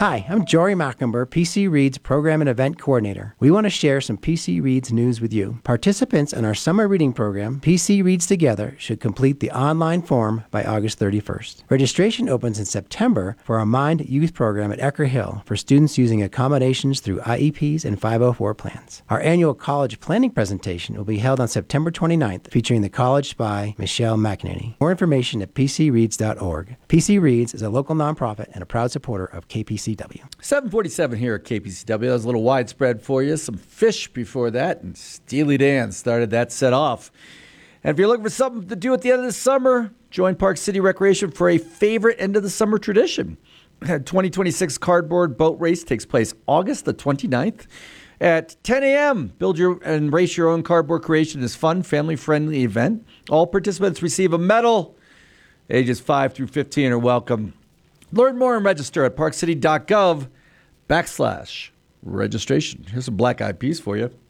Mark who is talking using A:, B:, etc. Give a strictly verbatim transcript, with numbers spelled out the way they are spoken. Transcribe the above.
A: Hi, I'm Jory Mackenber, P C Reads Program and Event Coordinator. We want to share some P C Reads news with you. Participants in our summer reading program, P C Reads Together, should complete the online form by August thirty-first. Registration opens in September for our Mind Youth program at Ecker Hill for students using accommodations through I E Ps and five oh four plans. Our annual college planning presentation will be held on September twenty-ninth, featuring the college spy, Michelle McNaney. More information at p c reads dot org. P C Reads is a local nonprofit and a proud supporter of K P C W.
B: seven forty-seven here at K P C W. That was a little widespread for you. Some Fish before that, and Steely Dan started that set off. And if you're looking for something to do at the end of the summer, join Park City Recreation for a favorite end of the summer tradition. twenty twenty-six Cardboard Boat Race takes place August the twenty-ninth at ten a.m. Build your and race your own cardboard creation. This fun, family-friendly event. All participants receive a medal. Ages five through fifteen are welcome. Learn more and register at parkcity.gov backslash registration. Here's some Black Eyed Peas for you.